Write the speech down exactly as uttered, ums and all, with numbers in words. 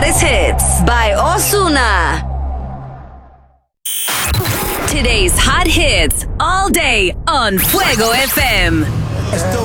hottest hits by Ozuna. Today's hot hits all day on Fuego F M.